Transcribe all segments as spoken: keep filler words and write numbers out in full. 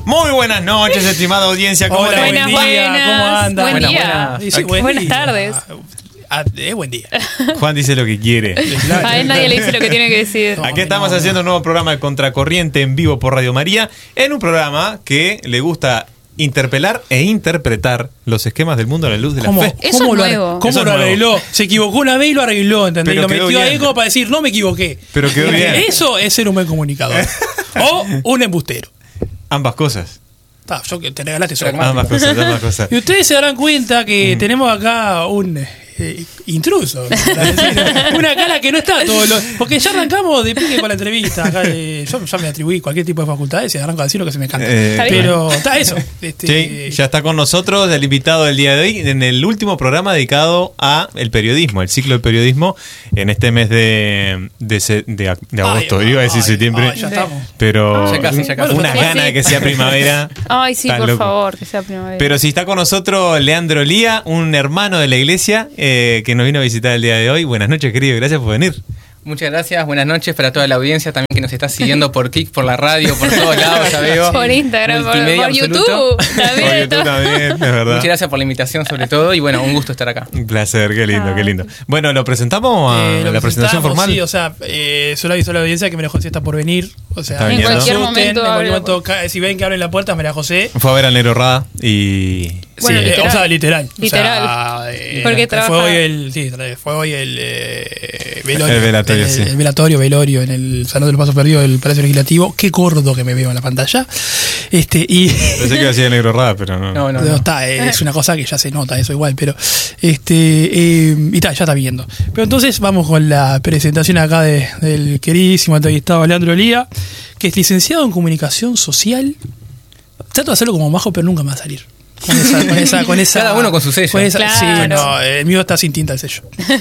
Muy buenas noches, estimada audiencia. ¿Cómo Hola, les buen va? día, buenas. ¿cómo andan? Buen Buena, día. buena. Sí, sí, buen Buenas día. tardes. Ah, eh, buen día. Juan dice lo que quiere. A él nadie le dice lo que tiene que decir. No, Aquí estamos no, haciendo un nuevo programa de Contracorriente en vivo por Radio María, en un programa que le gusta interpelar e interpretar los esquemas del mundo a la luz de la ¿Cómo, fe. Eso cómo es lo, nuevo. ¿cómo Eso lo es nuevo. arregló? Se equivocó una vez y lo arregló, ¿entendés? Pero Y lo quedó metió ahí bien. como para decir, no me equivoqué. Pero quedó bien. Eso es ser un buen comunicador. O un embustero. Ambas cosas. Ta, yo que te regalaste eso. Ambas cosas, ambas cosas. Y ustedes se darán cuenta que tenemos acá un eh, intruso. para decir, una cara que no está todo lo, porque ya arrancamos de pique con la entrevista. Acá, eh, yo ya me atribuí cualquier tipo de facultades y arranco a decir lo que se me canta. Eh, Está bien. Pero está eso. Este, Sí, ya está con nosotros el invitado del día de hoy en el último programa dedicado a el periodismo, el ciclo del periodismo en este mes de, de, se- de, de agosto. Ay, Iba a decir ay, septiembre, ay, ya estamos. pero Ya casi, ya casi. unas Sí, ganas sí. de que sea primavera. Ay, sí, Tan por loco. favor, que sea primavera. Pero si está con nosotros Leandro Lía, un hermano de la iglesia eh, que nos vino a visitar el día de hoy. Buenas noches, querido, gracias por venir. Muchas gracias, buenas noches para toda la audiencia también que nos está siguiendo por Kik, por la radio, por todos lados, ya veo. Por Instagram, por, Multimedia por absoluto. YouTube. También Oye, está- tú también, es verdad. Muchas gracias por la invitación sobre todo y bueno, un gusto estar acá. Un placer, qué lindo, Ay. qué lindo. Bueno, ¿lo presentamos a Eh, lo la presentación presentamos, formal? Sí, o sea, eh, solo aviso a la audiencia que María José está por venir. O sea, Está no viniendo. se En cualquier asusten, momento en cualquier abre la momento ca- si ven que abren la puerta, María José. Fue a ver al Negro Rada y... Bueno, sí, literal. o sea, literal. Literal. O sea, eh, Porque fue trabaja- hoy el, sí, fue hoy el eh, velorio. El velatorio, el, sí. el velatorio, velorio en el Salón de los Pasos Perdidos del Palacio Legislativo. Qué gordo que me veo en la pantalla. Este, y Pensé que iba a decir el Negro Rada, pero no. No, no, no, no. está, eh, es una cosa que ya se nota, eso igual, pero este eh, y está, ya está viendo. Pero entonces vamos con la presentación acá de, del queridísimo entrevistado Leandro Lía, que es licenciado en comunicación social. Trato de hacerlo como majo, pero nunca me va a salir. Con esa, con esa, con esa- Cada uno con su sello. con esa- Claro. Sí, no, el mío está sin tinta el sello.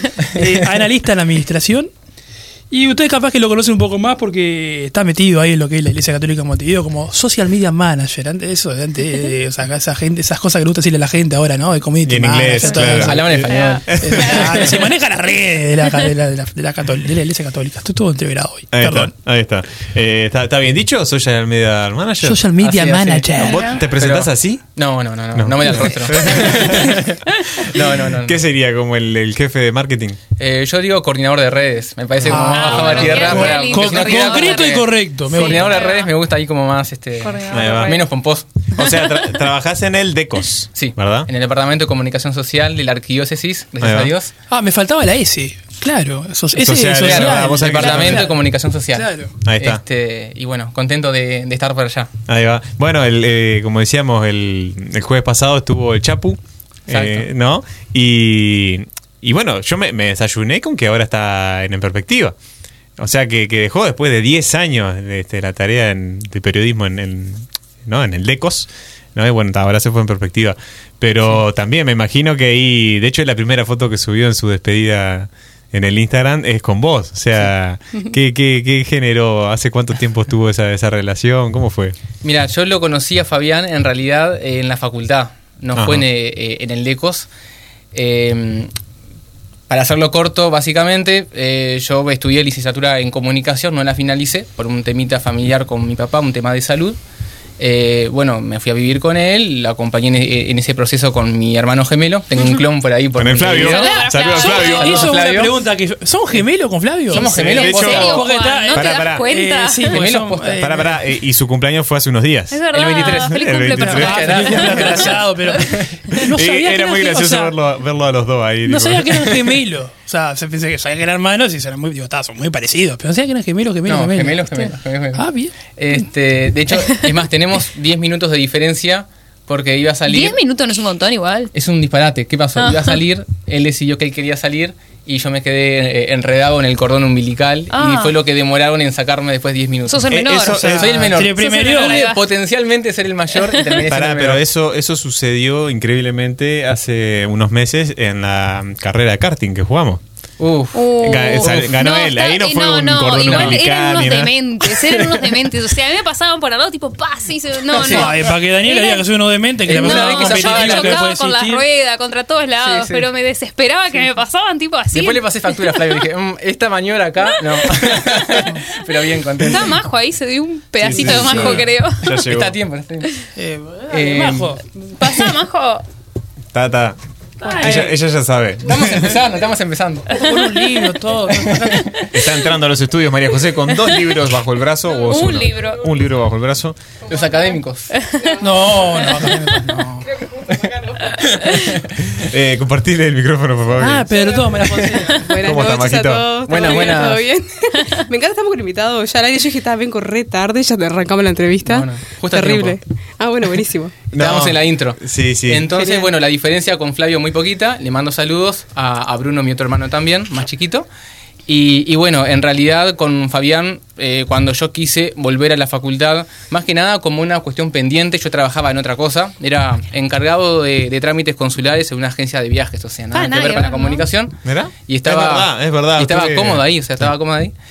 Eh, analista en administración. Y ustedes capaz que lo conocen un poco más porque está metido ahí en lo que es la Iglesia Católica de Montevideo como social media manager. Antes de eso, antes, eh, o sea, esa gente, esas cosas que le gusta decirle a la gente ahora, ¿no? De community Y en manager, inglés, todo claro. eso. Hablaban español. Eh, claro, se maneja las redes de la, de la, de la, de la, catol- de la Iglesia Católica. Estoy todo entreverado hoy. Ahí Perdón. está, ahí está. Eh, ¿está. ¿Está bien dicho? ¿Social Media Manager? Social media Así, así. manager. ¿Vos te presentás Pero- así? No, no, no, no, No. no, me da el rostro. no, no, no. no. ¿Qué sería como el, el jefe de marketing? Eh, yo digo coordinador de redes, me parece como Ah, más bajado a bueno, tierra. qué para- lindo. porque si no Con- queda concreto como y que- correcto. Me Coordinador de gusta. redes me gusta ahí como más este Coordinador Ahí de va. redes. menos pomposo. O sea, tra- trabajás en el DECOS. Sí, ¿Verdad? en el departamento de comunicación social de la arquidiócesis, Ahí gracias va. a Dios. Ah, me faltaba la S. Claro. Eso, ese Social, es social. claro, vos sabés que Departamento Claro. de comunicación social. Claro. Ahí está. Este, y bueno, contento de, de estar por allá. Ahí va. Bueno, el, eh, como decíamos, el, el jueves pasado estuvo el Chapu, Exacto. eh, ¿no? Y, y bueno, yo me, me desayuné con que ahora está en, en perspectiva. O sea, que, que dejó después de diez años de, este, la tarea en- de periodismo en, en, ¿no? en el DECOS. ¿No? Y bueno, ahora se fue en perspectiva. Pero también me imagino que ahí, de hecho, la primera foto que subió en su despedida en el Instagram es con vos. O sea, ¿qué, qué, qué generó? ¿Hace cuánto tiempo estuvo esa, esa relación? ¿Cómo fue? Mira, yo lo conocí a Fabián en realidad eh, en la facultad, no Ajá. fue en, eh, en el DECOS. Eh, para hacerlo corto, básicamente, eh, yo estudié licenciatura en comunicación, no la finalicé por un temita familiar con mi papá, un tema de salud. Eh, bueno, me fui a vivir con él, la acompañé en, en ese proceso con mi hermano gemelo. Tengo un clon por ahí. Por Con el Flavio. Montevideo. Saludos, Flavio. Flavio. Saludos, Eso es una Flavio. pregunta que yo- ¿son gemelos con Flavio? Somos gemelos. de ¿En hecho- serio, Porque Juan? está- ¿No Pará, te das pará. cuenta? Eh, sí, porque Gemelos son, posta. eh, Pará, pará, eh, y su cumpleaños fue hace unos días. Es verdad. El veintitrés. Feliz El cumple para veintitrés. vos. Ah, feliz cumple atrasado, pero no Eh, sabía que era muy eran- gracioso o sea, verlo, verlo a los dos ahí. No tipo. sabía que eran gemelos. O sea, se pensé que sabía que eran hermanos y eran muy, digo, tá, son muy parecidos. Pero no sabía que eran gemelos, gemelos, No, gemelos. gemelos, gemelos, gemelos. Ah, bien. Este, de hecho, es más, tenemos diez minutos de diferencia porque iba a salir. Diez minutos no es un montón igual. Es un disparate. ¿Qué pasó? Iba a salir, él decidió que él quería salir y yo me quedé eh, enredado en el cordón umbilical Ah. y fue lo que demoraron en sacarme después diez minutos. Sos el Eh, menor. eso- o sea, Soy el menor. Entre primero y Pude menor. potencialmente ser el mayor y terminé siendo Pará, el pero menor. eso, eso sucedió increíblemente hace unos meses en la carrera de karting que jugamos. Uf. Uh, Ga- sal- ganó él. Ahí no fue un cordón igual umbilical eran ni unos nada. dementes, eran unos dementes. O sea, a mí me pasaban por al lado, tipo, paz, y se- no, Sí, no. eh, para que Daniel Era- diga que soy uno demente, que la No, persona no, más que se Yo me competitiva que chocaba puede con la existir. rueda, contra todos lados, Sí, sí. pero me desesperaba que me pasaban, tipo, así. Después le pasé factura a Flavio y dije, "Mm, esta maniobra acá, no. Pero bien contento. Estaba Majo ahí, se dio un pedacito Sí, de sí, Majo, sí. creo. Ya llegó. Está a tiempo, está a tiempo. Eh, dale, Eh, Majo. Pasá, Majo. Está, está. Ay. Ella, ella ya sabe. Estamos empezando, estamos empezando. Con un libro, todo. Está entrando a los estudios María José con dos libros bajo el brazo. ¿O es Un uno? libro. Un libro bajo el brazo. Los académicos. No, no, no. Eh, compartirle el micrófono, por favor. Ah, perdón, me la conseguí. Buenas ¿Cómo está, noches a Majito? todos. ¿Todo Buenas, bien? buenas. ¿Todo bien? Me encanta, estamos con invitados. Ya al aire yo dije estaba bien con re tarde, ya te arrancamos la entrevista. No, no, justo a Terrible. tiempo. Ah, bueno, buenísimo. No. Estábamos en la intro. Sí, sí. Entonces, Genial. bueno, la diferencia con Flavio muy poquita. Le mando saludos a, a Bruno, mi otro hermano también, más chiquito. Y, y bueno, en realidad con Fabián, eh, cuando yo quise volver a la facultad, más que nada como una cuestión pendiente, yo trabajaba en otra cosa, era encargado de, de trámites consulares en una agencia de viajes, o sea, nada Ah, que nada ver que con la ver, ¿no? comunicación. ¿Verdad? Y estaba, Es verdad, es verdad. y estaba Usted- cómodo ahí, o sea, estaba cómodo ahí.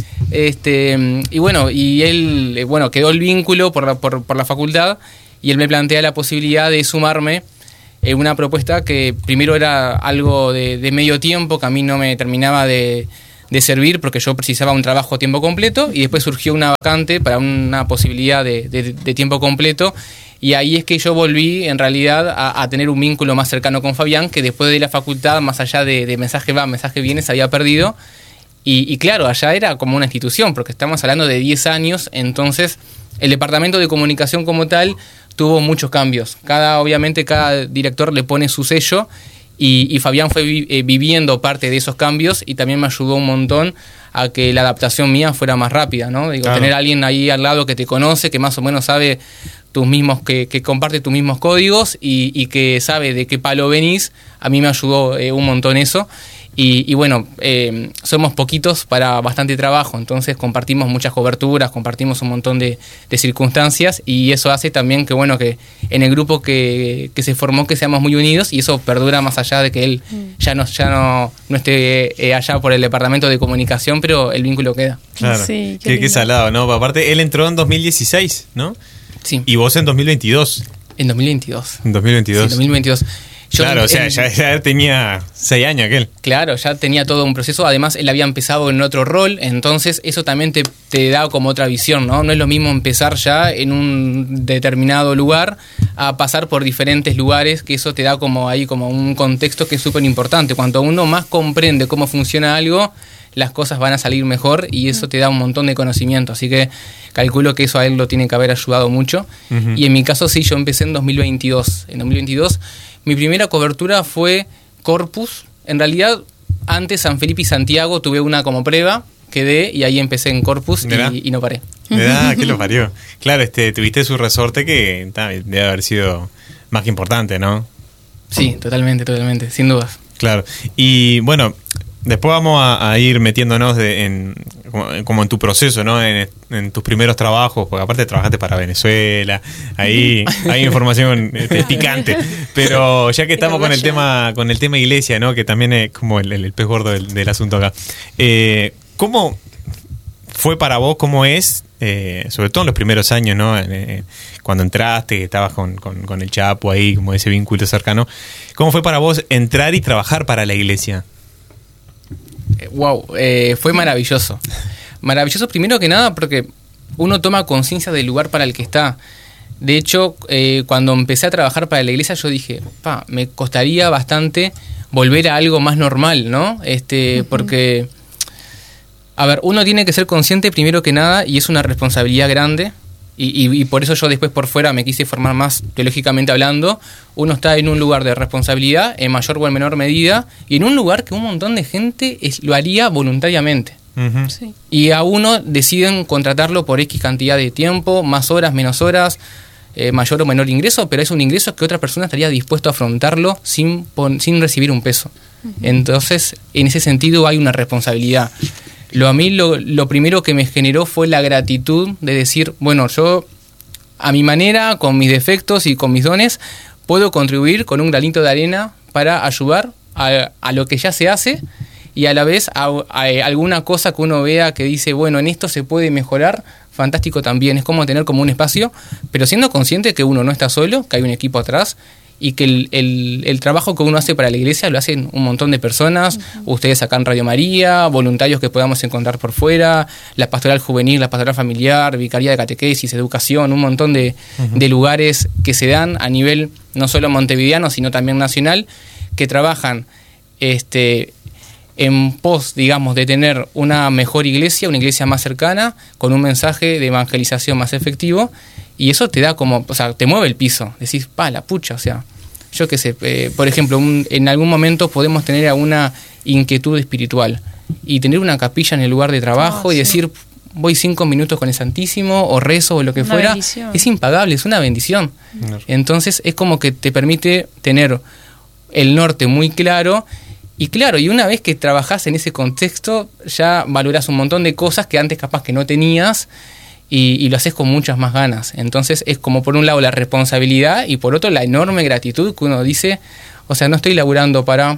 Este, y bueno, y él, eh, bueno, quedó el vínculo por la, por, por la facultad y él me plantea la posibilidad de sumarme en una propuesta que primero era algo de, de medio tiempo, que a mí no me terminaba de, de servir porque yo precisaba un trabajo a tiempo completo, y después surgió una vacante para una posibilidad de, de, de tiempo completo. Y ahí es que yo volví, en realidad, a, a tener un vínculo más cercano con Fabián, que después de la facultad, más allá de, de mensaje va, mensaje viene, se había perdido. Y, y claro, allá era como una institución, porque estamos hablando de diez años, entonces el departamento de comunicación como tal tuvo muchos cambios. Cada, obviamente, cada director le pone su sello, y, y Fabián fue vi, eh, viviendo parte de esos cambios, y también me ayudó un montón a que la adaptación mía fuera más rápida, ¿no? Digo, Claro. tener a alguien ahí al lado que te conoce, que más o menos sabe tus mismos, que, que comparte tus mismos códigos y, y que sabe de qué palo venís, a mí me ayudó eh, un montón eso. Y, y bueno, eh, somos poquitos para bastante trabajo, entonces compartimos muchas coberturas, compartimos un montón de, de circunstancias, y eso hace también que, bueno, que en el grupo que, que se formó que seamos muy unidos, y eso perdura más allá de que él ya no, ya no, no esté eh, allá por el departamento de comunicación, pero el vínculo queda. Claro. Sí, qué qué, qué lindo. salado, ¿no? Aparte, él entró en dos mil dieciséis, ¿no? Sí, Y vos en dos mil veintidós. en dos mil veintidós. En dos mil Sí, veintidós. dos mil veintidós. Yo claro, en- o sea, en- ya, ya tenía seis años aquel. Claro, ya tenía todo un proceso. Además, él había empezado en otro rol, entonces eso también te, te da como otra visión, ¿no? No es lo mismo empezar ya en un determinado lugar a pasar por diferentes lugares, que eso te da como ahí como un contexto que es súper importante. Cuanto uno más comprende cómo funciona algo, las cosas van a salir mejor, y eso te da un montón de conocimiento. Así que calculo que eso a él lo tiene que haber ayudado mucho. Ujú. Y en mi caso sí, yo empecé en dos mil veintidós. En dos mil veintidós mi primera cobertura fue Corpus. En realidad, antes San Felipe y Santiago tuve una como prueba, quedé y ahí empecé en Corpus Mirá. y, y no paré. ¿Verdad? ¿Qué lo parió? Claro, este, tuviste su resorte que ta, debe haber sido más que importante, ¿no? Sí, totalmente, totalmente, sin dudas. Claro. Y bueno, después vamos a, a ir metiéndonos de- en, como, como en tu proceso, ¿no? En, en tus primeros trabajos, porque aparte trabajaste para Venezuela, ahí hay información este, picante. Pero ya que estamos con el tema, con el tema iglesia, ¿no? Que también es como el, el- el pez gordo del, del asunto acá. Eh, ¿Cómo fue para vos, cómo es, eh, sobre todo en los primeros años, ¿no? Eh, cuando entraste, que estabas con, con, con el Chapo ahí, como ese vínculo cercano, ¿cómo fue para vos entrar y trabajar para la iglesia? Eh, wow, eh, fue maravilloso. Maravilloso primero que nada porque uno toma conciencia del lugar para el que está. De hecho, eh, cuando empecé a trabajar para la iglesia, yo dije, pa, me costaría bastante volver a algo más normal, ¿no? Este, uh-huh. Porque, a ver, uno tiene que ser consciente primero que nada, y es una responsabilidad grande, y, y, y por eso yo después por fuera me quise formar más teológicamente hablando. Uno está en un lugar de responsabilidad, en mayor o en menor medida, y en un lugar que un montón de gente es, lo haría voluntariamente. Uh-huh. Sí. Y a uno deciden contratarlo por X cantidad de tiempo, más horas, menos horas, eh, mayor o menor ingreso, pero es un ingreso que otra persona estaría dispuesto a afrontarlo sin, pon, sin recibir un peso. Uh-huh. Entonces, en ese sentido hay una responsabilidad. Lo a mí lo, lo primero que me generó fue la gratitud de decir, bueno, yo a mi manera, con mis defectos y con mis dones, puedo contribuir con un granito de arena para ayudar a, a lo que ya se hace. y a la vez a, a, a alguna cosa que uno vea que dice, bueno, en esto se puede mejorar, fantástico también. Es como tener como un espacio, pero siendo consciente que uno no está solo, que hay un equipo atrás y que el, el, el trabajo que uno hace para la iglesia lo hacen un montón de personas. Uh-huh. Ustedes acá en Radio María, voluntarios que podamos encontrar por fuera, la pastoral juvenil, la pastoral familiar, vicaría de catequesis, educación, un montón de, uh-huh. de lugares que se dan a nivel no solo montevideano, sino también nacional, que trabajan este, en pos, digamos, de tener una mejor iglesia, una iglesia más cercana, con un mensaje de evangelización más efectivo. Y eso te da como, o sea, te mueve el piso. Decís, pa, la pucha, o sea, yo qué sé, eh, por ejemplo, un, en algún momento podemos tener alguna inquietud espiritual y tener una capilla en el lugar de trabajo oh, y sí. decir, voy cinco minutos con el Santísimo o rezo o lo que una fuera, bendición. Es impagable, es una bendición. No. Entonces es como que te permite tener el norte muy claro. Y claro, y una vez que trabajás en ese contexto, ya valorás un montón de cosas que antes capaz que no tenías. Y, y lo haces con muchas más ganas. Entonces es como por un lado la responsabilidad y por otro la enorme gratitud que uno dice, o sea, no estoy laburando para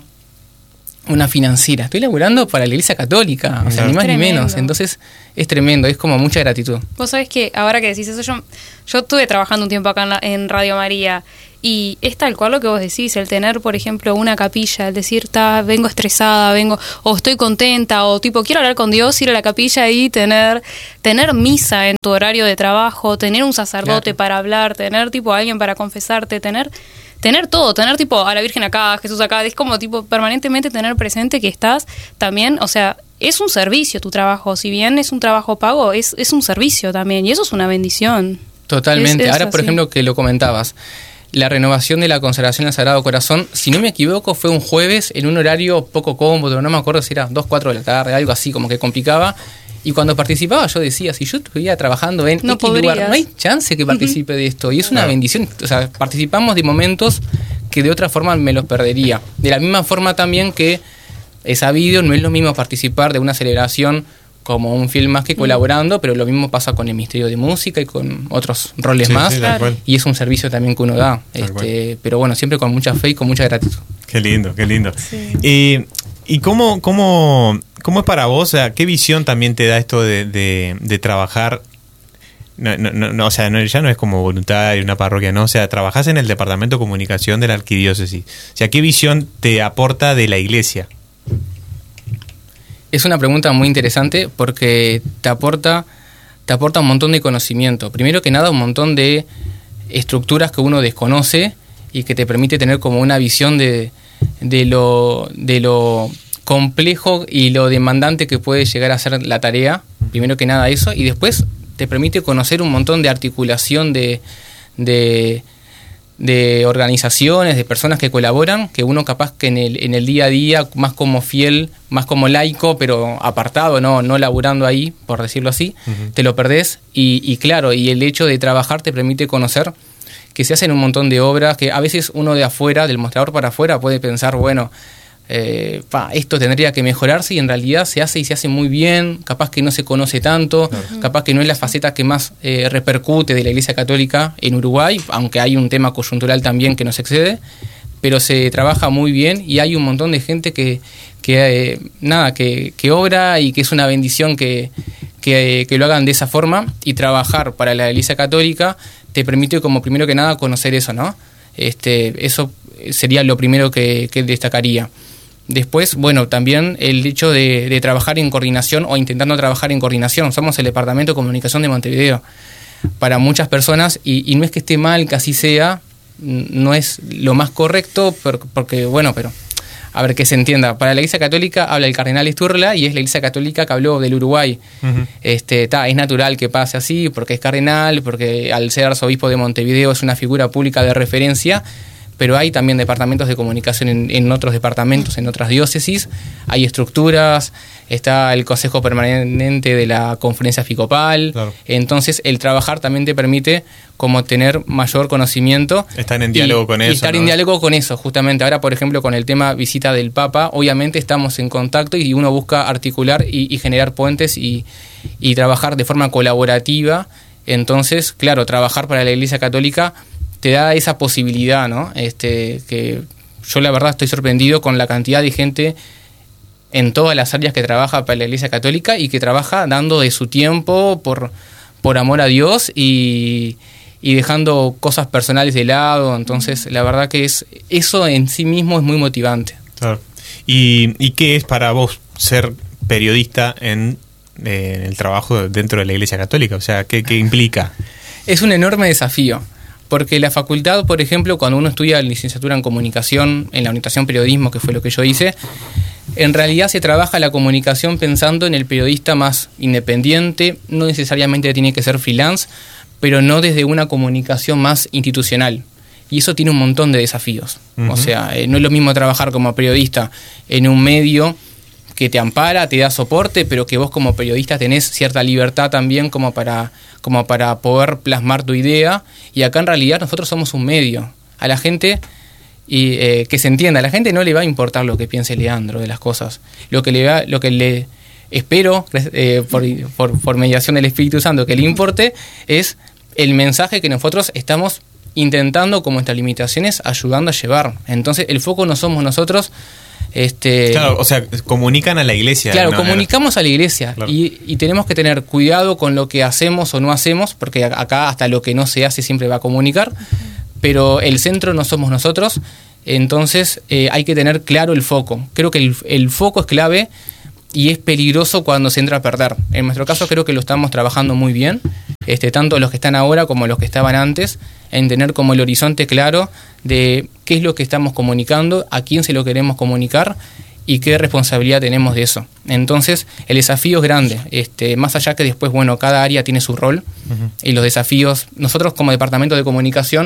una financiera, estoy laburando para la Iglesia Católica, o sea, ni más ni menos. Entonces es tremendo, es como mucha gratitud. Vos sabés que ahora que decís eso, yo, yo estuve trabajando un tiempo acá en, la, en Radio María y es tal cual lo que vos decís, el tener, por ejemplo, una capilla, el decir, ta, vengo estresada, vengo, o estoy contenta, o tipo, quiero hablar con Dios, ir a la capilla y tener, tener misa en tu horario de trabajo, tener un sacerdote claro. para hablar, tener tipo a alguien para confesarte, tener, tener todo, tener tipo a la Virgen acá, a Jesús acá, es como tipo permanentemente tener presente que estás también, o sea, es un servicio tu trabajo, si bien es un trabajo pago, es, es un servicio también, y eso es una bendición. Totalmente, es, es ahora así. Por ejemplo que lo comentabas, la renovación de la consagración al Sagrado Corazón, si no me equivoco, fue un jueves en un horario poco cómodo, no me acuerdo si era dos, cuatro de la tarde, algo así, como que complicaba. Y cuando participaba yo decía, si yo estuviera trabajando en no X lugar, no hay chance que participe uh-huh. de esto. Y es una claro. bendición, o sea, participamos de momentos que de otra forma me los perdería. De la misma forma también que he sabido, no es lo mismo participar de una celebración como un film más que colaborando, pero lo mismo pasa con el Ministerio de Música y con otros roles sí, más, sí, claro. y es un servicio también que uno da, este, pero bueno, siempre con mucha fe y con mucha gratitud. Qué lindo, qué lindo. Sí. Y, y cómo, cómo, cómo es para vos, o sea, ¿qué visión también te da esto de, de, de trabajar? No, no, no, o sea, no, ya no es como voluntario, una parroquia, no, o sea, trabajás en el Departamento de Comunicación de la Arquidiócesis. O sea, ¿qué visión te aporta de la iglesia? Es una pregunta muy interesante porque te aporta, te aporta un montón de conocimiento. Primero que nada, un montón de estructuras que uno desconoce y que te permite tener como una visión de, de, lo, de lo complejo y lo demandante que puede llegar a ser la tarea. Primero que nada eso. Y después te permite conocer un montón de articulación de... de de organizaciones, de personas que colaboran, que uno capaz que en el, en el día a día, más como fiel, más como laico, pero apartado, no, no laburando ahí, por decirlo así, uh-huh. te lo perdés. Y, y claro, y el hecho de trabajar te permite conocer que se hacen un montón de obras, que a veces uno de afuera, del mostrador para afuera, puede pensar, bueno, eh, pa, esto tendría que mejorarse, y en realidad se hace y se hace muy bien, capaz que no se conoce tanto, uh-huh. capaz que no es la faceta que más eh, repercute de la Iglesia Católica en Uruguay, aunque hay un tema coyuntural también que nos excede, pero se trabaja muy bien y hay un montón de gente que, que eh, nada, que, que obra y que es una bendición que, que, que lo hagan de esa forma, y trabajar para la Iglesia Católica te permite, como primero que nada, conocer eso, ¿no? Este, eso sería lo primero que, que destacaría. Después, bueno, también el hecho de, de trabajar en coordinación o intentando trabajar en coordinación. Somos el Departamento de Comunicación de Montevideo para muchas personas, y, y no es que esté mal que así sea, no es lo más correcto, porque, bueno, pero a ver, que se entienda. Para la Iglesia Católica habla el cardenal Sturla y es la Iglesia Católica que habló del Uruguay. Uh-huh. Este, ta, es natural que pase así, porque es cardenal, porque al ser arzobispo de Montevideo es una figura pública de referencia. Pero hay también departamentos de comunicación en, en otros departamentos, en otras diócesis, hay estructuras, está el Consejo Permanente de la Conferencia Episcopal, claro. Entonces el trabajar también te permite como tener mayor conocimiento. Estar en diálogo y, con y eso. estar ¿no? en diálogo con eso, justamente. Ahora, por ejemplo, con el tema visita del Papa, obviamente estamos en contacto y uno busca articular y, y generar puentes y, y trabajar de forma colaborativa. Entonces, claro, trabajar para la Iglesia Católica te da esa posibilidad, ¿no? Este, que yo la verdad estoy sorprendido con la cantidad de gente en todas las áreas que trabaja para la Iglesia Católica y que trabaja dando de su tiempo por, por amor a Dios y, y dejando cosas personales de lado. Entonces, la verdad que es eso en sí mismo es muy motivante. Claro. ¿Y, y qué es para vos ser periodista en, eh, en el trabajo dentro de la Iglesia Católica? O sea, ¿qué, qué implica? Es un enorme desafío. Porque la facultad, por ejemplo, cuando uno estudia licenciatura en comunicación, en la orientación periodismo, que fue lo que yo hice, en realidad se trabaja la comunicación pensando en el periodista más independiente, no necesariamente tiene que ser freelance, pero no desde una comunicación más institucional. Y eso tiene un montón de desafíos. Uh-huh. O sea, eh, no es lo mismo trabajar como periodista en un medio que te ampara, te da soporte, pero que vos como periodista tenés cierta libertad también como para, como para poder plasmar tu idea. Y acá en realidad nosotros somos un medio. A la gente, y eh, que se entienda, a la gente no le va a importar lo que piense Leandro de las cosas. Lo que le va, lo que le espero, eh, por, por, por mediación del Espíritu Santo, que le importe, es el mensaje que nosotros estamos intentando, con nuestras limitaciones, ayudando a llevar. Entonces el foco no somos nosotros. Este, claro, o sea, comunican a la iglesia. Claro, no, comunicamos a la iglesia. Claro. y, y tenemos que tener cuidado con lo que hacemos o no hacemos, porque acá hasta lo que no se hace siempre va a comunicar, pero el centro no somos nosotros, entonces eh, hay que tener claro el foco. Creo que el, el foco es clave y es peligroso cuando se entra a perder. En nuestro caso creo que lo estamos trabajando muy bien, este, tanto los que están ahora como los que estaban antes, en tener como el horizonte claro de qué es lo que estamos comunicando, a quién se lo queremos comunicar y qué responsabilidad tenemos de eso. Entonces, el desafío es grande, este, más allá que después, bueno, cada área tiene su rol, uh-huh. y los desafíos, nosotros como departamento de comunicación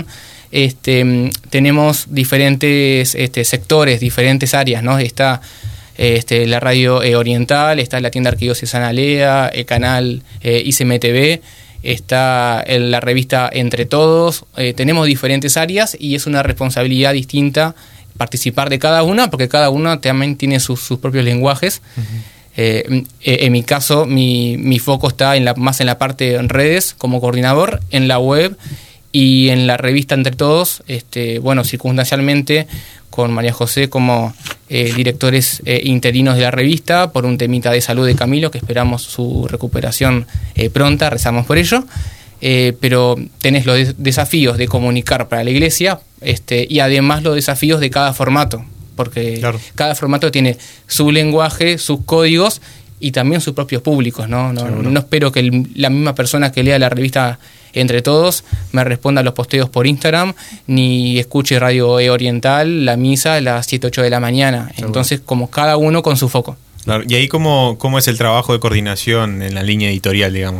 este, tenemos diferentes este, sectores, diferentes áreas, ¿no? Está este, la radio eh, oriental, está la tienda arquidiocesana Lea, el canal eh, I C M T V, está en la revista Entre Todos, eh, tenemos diferentes áreas y es una responsabilidad distinta participar de cada una, porque cada una también tiene sus, sus propios lenguajes. Uh-huh. eh, eh, en mi caso, mi, mi foco está en la, más en la parte en redes como coordinador, en la web y en la revista Entre Todos, este, bueno, circunstancialmente con María José como eh, directores eh, interinos de la revista, por un temita de salud de Camilo, que esperamos su recuperación eh, pronta, rezamos por ello. Eh, pero tenés los des- desafíos de comunicar para la iglesia este, y además los desafíos de cada formato, porque claro. cada formato tiene su lenguaje, sus códigos y también sus propios públicos, ¿no? No, no, no espero que el, la misma persona que lea la revista Entre Todos me responda a los posteos por Instagram, ni escuche Radio E Oriental, la misa a las siete, ocho de la mañana. Seguro. Entonces, como cada uno con su foco. Claro. ¿Y ahí cómo, cómo es el trabajo de coordinación en la línea editorial, digamos?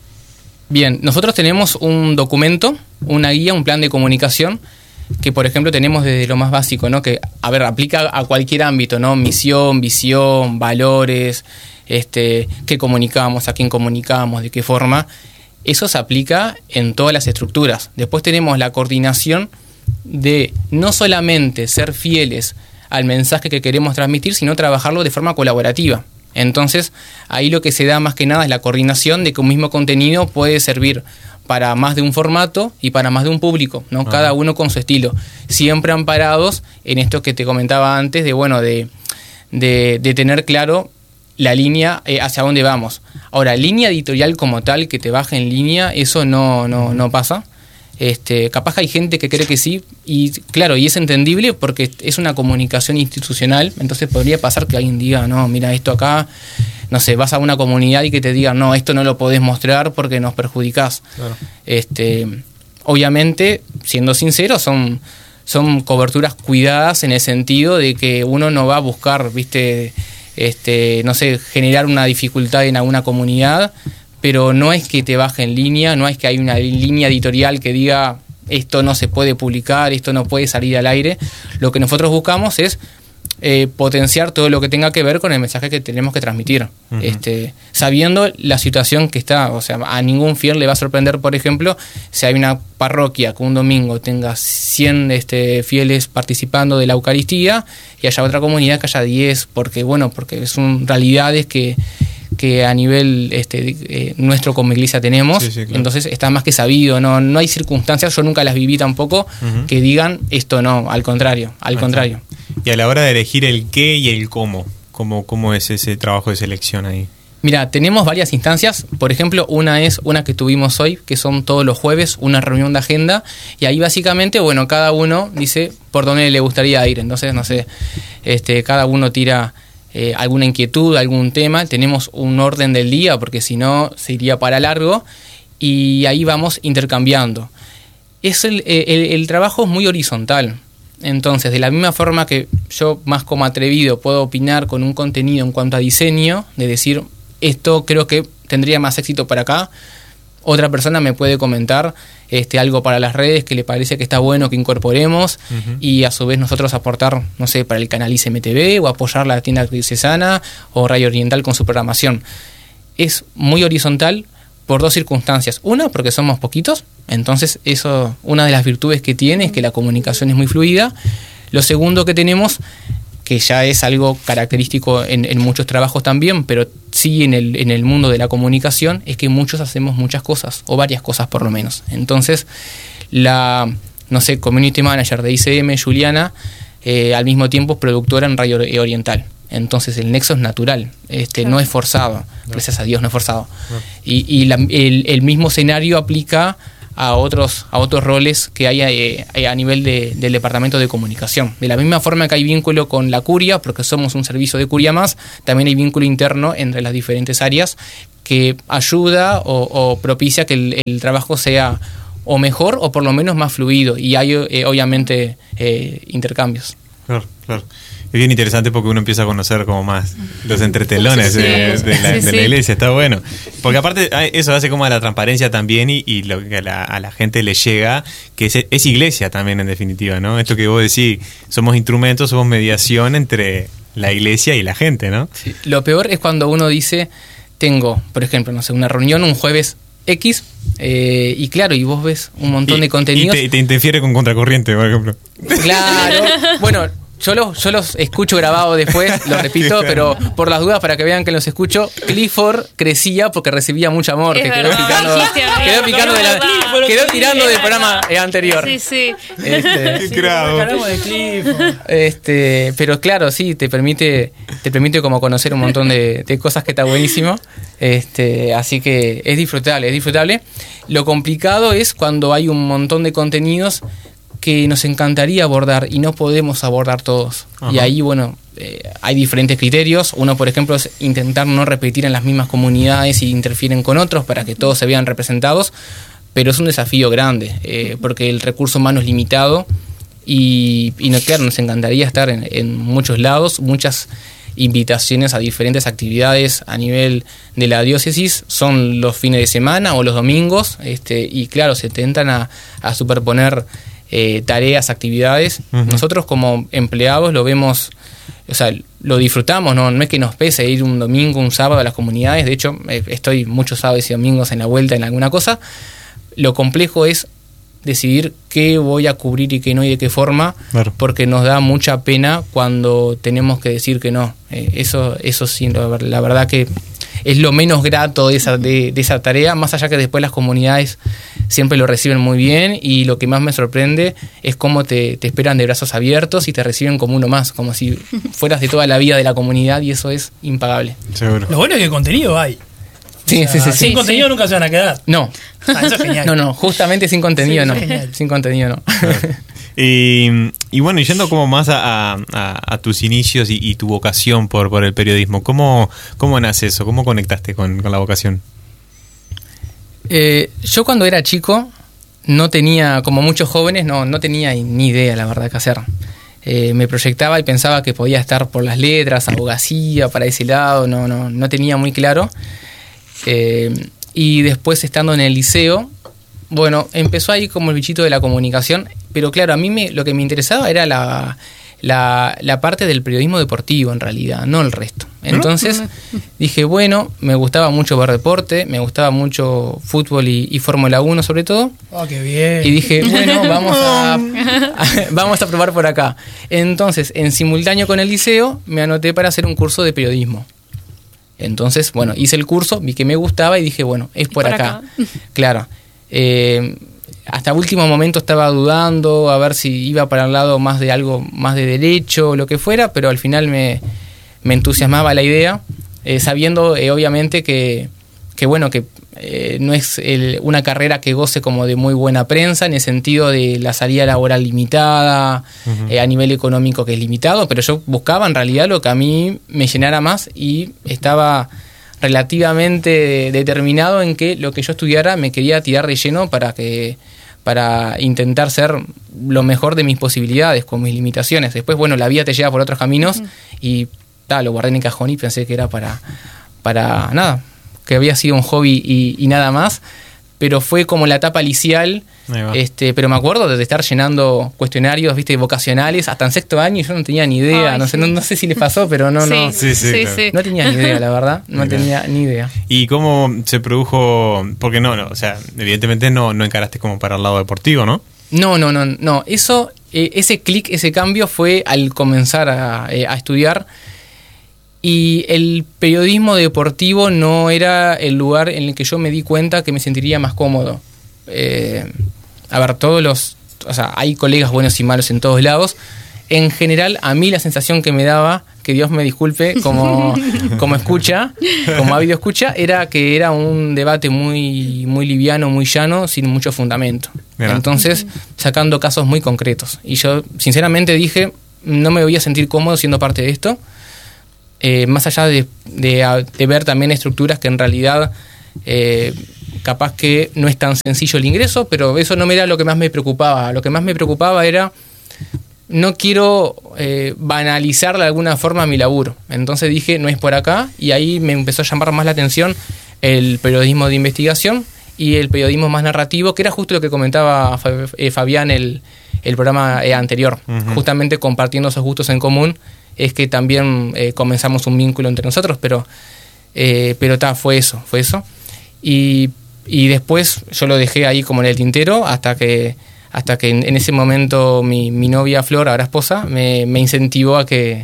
Bien, nosotros tenemos un documento, una guía, un plan de comunicación que, por ejemplo, tenemos desde lo más básico, ¿no? Que, a ver, aplica a cualquier ámbito, ¿no? Misión, visión, valores, este, qué comunicamos, a quién comunicamos, de qué forma. Eso se aplica en todas las estructuras. Después tenemos la coordinación de no solamente ser fieles al mensaje que queremos transmitir, sino trabajarlo de forma colaborativa. Entonces, ahí lo que se da más que nada es la coordinación de que un mismo contenido puede servir para más de un formato y para más de un público, ¿no? Ah. Cada uno con su estilo, siempre amparados en esto que te comentaba antes, de bueno, de, de, de tener claro la línea eh, hacia dónde vamos. Ahora, línea editorial como tal, que te baje en línea, eso no, no, no pasa. Este, capaz que hay gente que cree que sí, y claro, y es entendible porque es una comunicación institucional, entonces podría pasar que alguien diga, no, mira, esto acá, no sé, vas a una comunidad y que te digan, no, esto no lo podés mostrar porque nos perjudicás. Claro. Este, obviamente, siendo sincero, son, son coberturas cuidadas en el sentido de que uno no va a buscar, viste, este, no sé, generar una dificultad en alguna comunidad, pero no es que te baje en línea, no es que hay una línea editorial que diga esto no se puede publicar, esto no puede salir al aire. Lo que nosotros buscamos es eh, potenciar todo lo que tenga que ver con el mensaje que tenemos que transmitir, uh-huh. este, sabiendo la situación que está. O sea, a ningún fiel le va a sorprender, por ejemplo, si hay una parroquia que un domingo tenga cien este, fieles participando de la Eucaristía y haya otra comunidad que haya diez, porque bueno, porque son realidades que que a nivel este, eh, nuestro como iglesia tenemos, sí, sí, claro. Entonces está más que sabido, no, no hay circunstancias, yo nunca las viví tampoco, uh-huh. que digan esto no, al contrario, al Ahí contrario. Está. Y a la hora de elegir el qué y el cómo, ¿Cómo, cómo es ese trabajo de selección ahí? Mira, tenemos varias instancias. Por ejemplo, una es una que tuvimos hoy, que son todos los jueves, una reunión de agenda. Y ahí básicamente, bueno, cada uno dice por dónde le gustaría ir. Entonces, no sé, este, cada uno tira eh, alguna inquietud, algún tema. Tenemos un orden del día, porque si no, se iría para largo. Y ahí vamos intercambiando. Es el, el, el trabajo es muy horizontal. Entonces, de la misma forma que yo, más como atrevido, puedo opinar con un contenido en cuanto a diseño, de decir, esto creo que tendría más éxito para acá, otra persona me puede comentar este, algo para las redes que le parece que está bueno que incorporemos, uh-huh. y a su vez nosotros aportar, no sé, para el canal I C M T V o apoyar la tienda diocesana o Radio Oriental con su programación. Es muy horizontal por dos circunstancias. Una, porque somos poquitos, entonces eso, una de las virtudes que tiene es que la comunicación es muy fluida. Lo segundo que tenemos, que ya es algo característico en, en muchos trabajos también, pero sí en el, en el mundo de la comunicación, es que muchos hacemos muchas cosas, o varias cosas por lo menos. Entonces, la, no sé, community manager de I C M, Juliana, eh, al mismo tiempo es productora en Radio Oriental. Entonces el nexo es natural, este, claro. no es forzado, no. gracias a Dios no es forzado. No. Y, y la, el, el mismo escenario aplica a otros a otros roles que hay eh, a nivel de, del departamento de comunicación. De la misma forma que hay vínculo con la curia, porque somos un servicio de curia más, también hay vínculo interno entre las diferentes áreas que ayuda o, o propicia que el, el trabajo sea o mejor o por lo menos más fluido, y hay eh, obviamente eh, intercambios. Claro, claro. Es bien interesante porque uno empieza a conocer como más los entretelones sí, de, de, la, sí, de la iglesia, está bueno. Porque aparte eso hace como a la transparencia también y, y lo que a la, a la gente le llega, que es, es iglesia también en definitiva, ¿no? Esto que vos decís, somos instrumentos, somos mediación entre la iglesia y la gente, ¿no? Sí. Lo peor es cuando uno dice, tengo, por ejemplo, no sé, una reunión un jueves X, eh, y claro, y vos ves un montón y, de contenidos. Y te, te interfiere con Contracorriente, por ejemplo. Claro, bueno... Yo los, yo los escucho grabados después, lo repito, pero por las dudas, para que vean que los escucho, Clifford crecía porque recibía mucho amor, es que quedó picando, quedó picando de la, quedó tirando del programa anterior. Sí, sí. Este, sí, de Clifford. Este, pero claro, sí, te permite, te permite como conocer un montón de, de cosas que está buenísimo. Este, así que es disfrutable, es disfrutable. Lo complicado es cuando hay un montón de contenidos que nos encantaría abordar y no podemos abordar todos. Ajá. Y ahí, bueno, eh, hay diferentes criterios. Uno, por ejemplo, es intentar no repetir en las mismas comunidades y interfieren con otros para que todos se vean representados, pero es un desafío grande, eh, porque el recurso humano es limitado y, y no, claro, nos encantaría estar en, en muchos lados. Muchas invitaciones a diferentes actividades a nivel de la diócesis son los fines de semana o los domingos, este, y claro, se intentan a, a superponer Eh, tareas, actividades. Uh-huh. Nosotros como empleados lo vemos, o sea, lo disfrutamos, no, no es que nos pese ir un domingo, un sábado a las comunidades. De hecho, eh, estoy muchos sábados y domingos en la vuelta en alguna cosa. Lo complejo es decidir qué voy a cubrir y qué no y de qué forma, claro. porque nos da mucha pena cuando tenemos que decir que no. Eh, eso, eso sí, la, la verdad que es lo menos grato de esa, de, de esa tarea, más allá que después las comunidades siempre lo reciben muy bien, y lo que más me sorprende es cómo te, te esperan de brazos abiertos y te reciben como uno más, como si fueras de toda la vida de la comunidad, y eso es impagable. Seguro. Lo bueno es que contenido hay. Sí, o sea, sí, sí, sin sí, contenido sí. nunca se van a quedar. No. Ah, eso es genial. No, no, justamente sin contenido sí, no. Sin contenido no. Claro. Y, y bueno, yendo como más a, a, a tus inicios y, y tu vocación por, por el periodismo, ¿cómo, cómo nace eso? ¿Cómo conectaste con, con la vocación? Eh, yo cuando era chico no tenía, como muchos jóvenes, no, no tenía ni idea, la verdad, qué hacer. Eh, me proyectaba y pensaba que podía estar por las letras, abogacía, para ese lado, no, no, no tenía muy claro. Eh, y después, estando en el liceo, bueno, empezó ahí como el bichito de la comunicación, pero claro, a mí me, lo que me interesaba era la, la, la parte del periodismo deportivo, en realidad, no el resto. Entonces dije, bueno, me gustaba mucho ver deporte, me gustaba mucho fútbol y, y Fórmula uno sobre todo. Oh, qué bien. Y dije, bueno, vamos a, a, vamos a probar por acá. Entonces, en simultáneo con el liceo, me anoté para hacer un curso de periodismo. Entonces, bueno, hice el curso, vi que me gustaba y dije, bueno, es por, por acá. acá. Claro. Eh, hasta último momento estaba dudando a ver si iba para el lado más de algo más de derecho o lo que fuera, pero al final me, me entusiasmaba la idea, eh, sabiendo eh, obviamente que, que bueno, que eh, no es el, una carrera que goce como de muy buena prensa, en el sentido de la salida laboral limitada, uh-huh. eh, a nivel económico que es limitado, pero yo buscaba en realidad lo que a mí me llenara más y estaba relativamente determinado en que lo que yo estudiara me quería tirar de lleno para que para intentar ser lo mejor de mis posibilidades, con mis limitaciones. Después, bueno, la vida te lleva por otros caminos uh-huh. y ta, lo guardé en el cajón y pensé que era para, para nada, que había sido un hobby y, y nada más, pero fue como la etapa liceal, este, pero me acuerdo de estar llenando cuestionarios, viste, vocacionales, hasta en sexto año y yo no tenía ni idea, Ay, no sí. sé, no, no sé si les pasó, pero no, sí, no, sí, sí, sí, claro. sí. no tenía ni idea, la verdad, no Mira. tenía ni idea. ¿Y cómo se produjo? Porque no, no, o sea, evidentemente no, no encaraste como para el lado deportivo, ¿no? No, no, no, no, eso, eh, ese clic, ese cambio fue al comenzar a, eh, a estudiar. Y el periodismo deportivo no era el lugar en el que yo me di cuenta que me sentiría más cómodo. Eh, a ver, todos los... O sea, hay colegas buenos y malos en todos lados. En general, a mí la sensación que me daba, que Dios me disculpe, como, como escucha, como audio escucha, era que era un debate muy, muy liviano, muy llano, sin mucho fundamento. Mira. Entonces, sacando casos muy concretos. Y yo, sinceramente, dije, no me voy a sentir cómodo siendo parte de esto. Eh, más allá de, de, de ver también estructuras que en realidad eh, capaz que no es tan sencillo el ingreso, pero eso no me era lo que más me preocupaba. Lo que más me preocupaba era, no quiero eh, banalizar de alguna forma mi laburo. Entonces dije, no es por acá, y ahí me empezó a llamar más la atención el periodismo de investigación y el periodismo más narrativo, que era justo lo que comentaba Fabián el, el programa anterior, uh-huh. justamente compartiendo esos gustos en común. Es que también eh, comenzamos un vínculo entre nosotros, pero eh, pero ta, fue eso, fue eso. Y, y después yo lo dejé ahí como en el tintero hasta que hasta que en, en ese momento mi, mi novia Flor, ahora esposa, me, me incentivó a que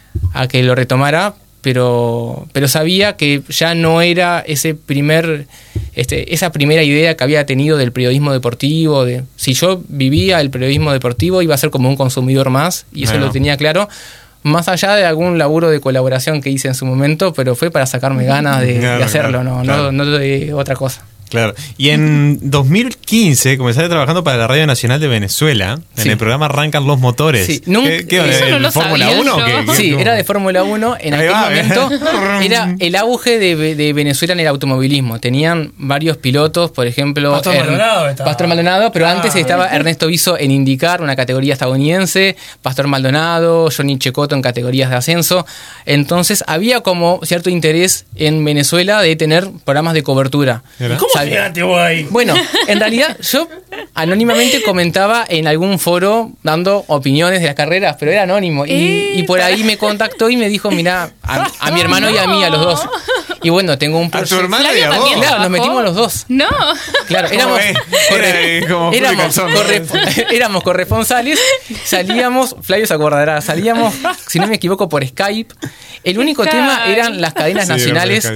a que lo retomara, pero pero sabía que ya no era ese primer este esa primera idea que había tenido del periodismo deportivo, de si yo vivía el periodismo deportivo iba a ser como un consumidor más, y eso bueno. lo tenía claro. Más allá de algún laburo de colaboración que hice en su momento, pero fue para sacarme ganas de, claro, de hacerlo, claro, no, claro. no, no de otra cosa. Claro. Y en dos mil quince comenzaste trabajando para la Radio Nacional de Venezuela, en sí. el programa Arrancan los Motores. Sí. Nunca, ¿Qué, qué eso no lo ¿Fórmula uno? ¿Qué, qué, sí, cómo? Era de Fórmula uno. En Ahí aquel va, momento ¿eh? Era el auge de, de Venezuela en el automovilismo. Tenían varios pilotos, por ejemplo... Pastor er, Maldonado estaba. Pastor Maldonado, pero ah, antes estaba Ernesto Viso en IndyCar, una categoría estadounidense, Pastor Maldonado, Johnny Cecotto en categorías de ascenso. Entonces había como cierto interés en Venezuela de tener programas de cobertura. ¿Cómo llegaste vos ahí? Bueno, en realidad yo anónimamente comentaba en algún foro dando opiniones de las carreras, pero era anónimo. Y, y por ahí me contactó y me dijo, mirá, a, a mi hermano no. y a mí, a los dos. Y bueno, tengo un... ¿A tu hermano y a vos? Claro, nos metimos los dos. No. Claro, éramos, corre, como éramos, corre, éramos corresponsales, salíamos, Flavio se acordará, salíamos, si no me equivoco, por Skype. El único Skype. tema eran las cadenas sí, nacionales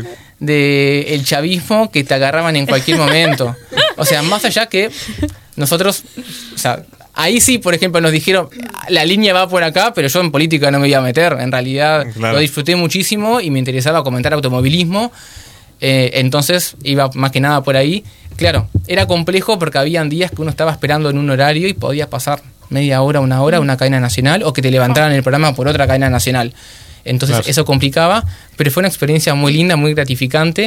del de chavismo que te agarraban en cualquier momento. O sea, más allá que nosotros, o sea, ahí sí, por ejemplo, nos dijeron, la línea va por acá, pero yo en política no me iba a meter. En realidad claro. lo disfruté muchísimo y me interesaba comentar automovilismo. Eh, entonces iba más que nada por ahí. Claro, era complejo porque habían días que uno estaba esperando en un horario y podías pasar media hora, una hora, una cadena nacional, o que te levantaran el programa por otra cadena nacional. Entonces claro. eso complicaba, pero fue una experiencia muy linda, muy gratificante,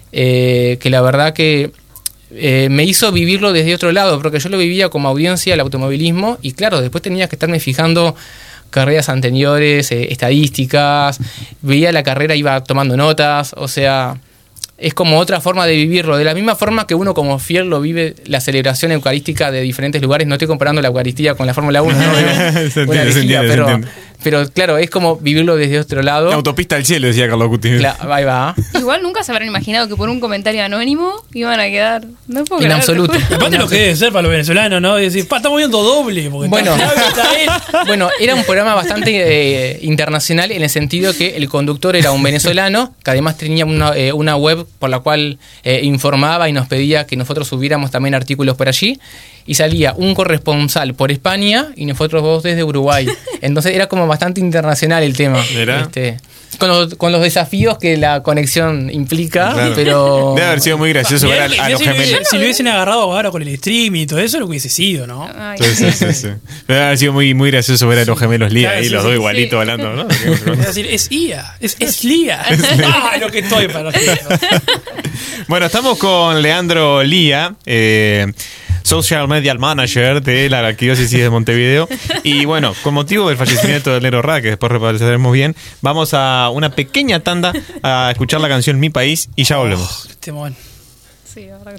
eh, que la verdad que eh, me hizo vivirlo desde otro lado, porque yo lo vivía como audiencia, el automovilismo, y claro, después tenía que estarme fijando carreras anteriores, eh, estadísticas, veía la carrera, iba tomando notas, o sea... Es como otra forma de vivirlo, de la misma forma que uno como fiel lo vive la celebración eucarística de diferentes lugares. No estoy comparando la Eucaristía con la Fórmula uno, ¿no? se entiende, vigila, se entiende, pero, se entiende. pero claro, es como vivirlo desde otro lado. La autopista al cielo, decía Carlos Cuti. Claro, ahí va. Igual nunca se habrán imaginado que por un comentario anónimo iban a quedar... No puedo en creer. absoluto. Aparte lo que debe ser para los venezolanos, ¿no? Y decir, pa, estamos viendo doble. Porque bueno, está bueno, era un programa bastante eh, internacional en el sentido que el conductor era un venezolano, que además tenía una, eh, una web por la cual... Eh, informaba y nos pedía que nosotros subiéramos también artículos por allí, y salía un corresponsal por España y nosotros dos desde Uruguay. Entonces era como bastante internacional el tema. ¿Era? Este, con, los, con los desafíos que la conexión implica, Claro. pero... Debe haber sido muy gracioso ver a, Mirá, a los si, lo hubiesen- gemelos. si lo hubiesen agarrado ahora con el streaming y todo eso, lo hubiese sido, ¿no? Ay, Sí, sí, sí, sí. Debe haber sido muy, muy gracioso ver a los gemelos Lía Claro, ahí, sí, los sí, dos sí. igualitos hablando, ¿no? Es decir, es I A, es, es Lía. Ah, lo que estoy para los chicos. Bueno, estamos con Leandro Lía, eh, Social Media Manager de la Arquidiócesis de Montevideo. Y bueno, con motivo del fallecimiento del Nero Ra, que después repasaremos bien, vamos a una pequeña tanda a escuchar la canción Mi País y ya volvemos. Este momento. sí, ahora que